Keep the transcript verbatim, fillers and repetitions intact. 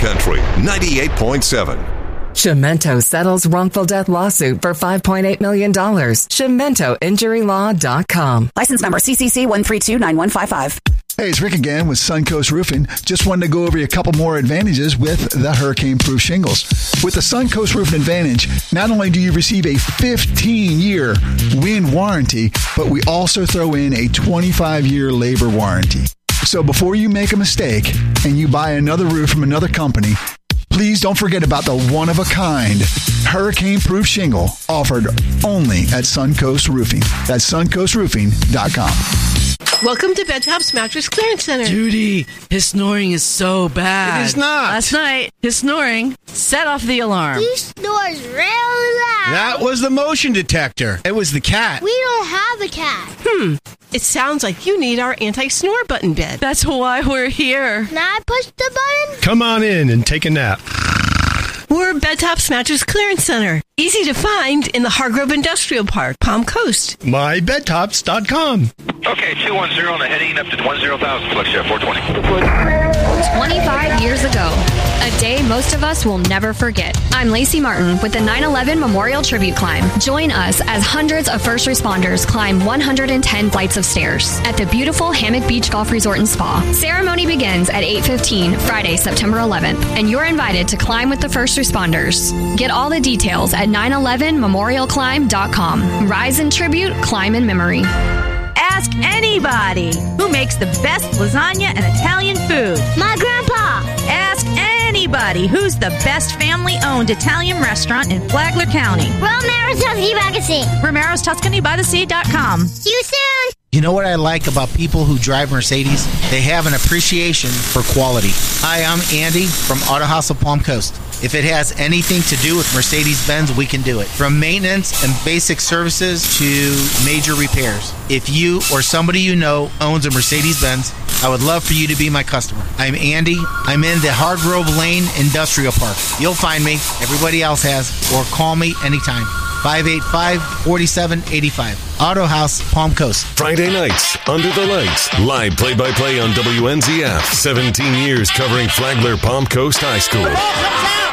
Country ninety-eight point seven. Chimento settles wrongful death lawsuit for five point eight million dollars. Chimento Injury Law dot com. License number C C C one three two nine one five five. Hey, it's Rick again with Suncoast Roofing. Just wanted to go over a couple more advantages with the hurricane-proof shingles. With the Suncoast Roofing Advantage, not only do you receive a fifteen-year wind warranty, but we also throw in a twenty-five year labor warranty. So before you make a mistake and you buy another roof from another company, please don't forget about the one-of-a-kind hurricane-proof shingle offered only at Suncoast Roofing. That's suncoast roofing dot com. Welcome to Bedtop's Mattress Clearance Center. Judy, his snoring is so bad. It is not. Last night, his snoring set off the alarm. He snores really loud. That was the motion detector. It was the cat. We don't have a cat. Hmm. It sounds like you need our anti-snore button bed. That's why we're here. Can I push the button? Come on in and take a nap. We're Bedtop's Mattress Clearance Center. Easy to find in the Hargrove Industrial Park, Palm Coast. my bed tops dot com. Okay, two one zero on the heading up to ten thousand, flex share four twenty. twenty-five years ago, a day most of us will never forget. I'm Lacey Martin with the nine eleven Memorial Tribute Climb. Join us as hundreds of first responders climb one hundred ten flights of stairs at the beautiful Hammock Beach Golf Resort and Spa. Ceremony begins at eight fifteen, Friday, September eleventh, and you're invited to climb with the first responders. Get all the details at nine eleven memorial climb dot com. Rise in tribute, climb in memory. Ask anybody who makes the best lasagna and Italian food. My grandpa. Ask anybody who's the best family-owned Italian restaurant in Flagler County. Romero's Tuscany by the Sea. Romero's Tuscany by the Sea dot com. See you soon. You know what I like about people who drive Mercedes? They have an appreciation for quality. Hi, I'm Andy from Auto House of Palm Coast. If it has anything to do with Mercedes-Benz, we can do it. From maintenance and basic services to major repairs. If you or somebody you know owns a Mercedes-Benz, I would love for you to be my customer. I'm Andy. I'm in the Hargrove Lane Industrial Park. You'll find me. Everybody else has. Or call me anytime. five eight five, four seven eight five. Auto House, Palm Coast. Friday nights, Under the Lights. Live play-by-play on W N Z F. seventeen years covering Flagler Palm Coast High School.